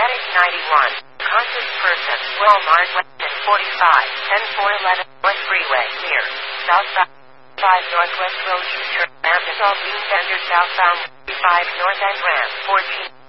Attic 91. Conscious person. Walmart West 45. 10411 West Freeway. Near. Southbound. 5 Northwest Road U-turn. Amazon Green Center southbound. 5 North and Ram. 14.